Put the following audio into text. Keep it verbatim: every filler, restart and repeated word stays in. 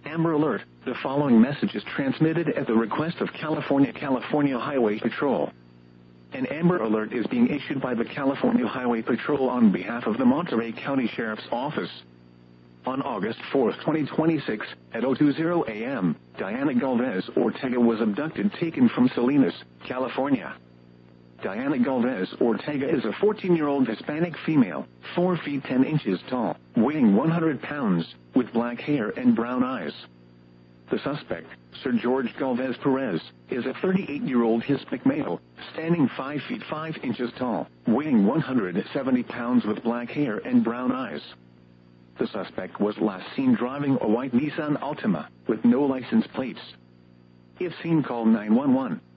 Amber Alert, the following message is transmitted at the request of California California Highway Patrol. An Amber Alert is being issued by the California Highway Patrol on behalf of the Monterey County Sheriff's Office. On August fourth, twenty twenty-six, at oh two oh a m, Diana Galvez Ortega was abducted taken from Salinas, California. Diana Galvez Ortega is a fourteen-year-old Hispanic female, four feet ten inches tall, weighing one hundred pounds, with black hair and brown eyes. The suspect, Sir George Galvez Perez, is a thirty-eight-year-old Hispanic male, standing five feet five inches tall, weighing one hundred seventy pounds with black hair and brown eyes. The suspect was last seen driving a white Nissan Altima, with no license plates. If seen, call nine one one.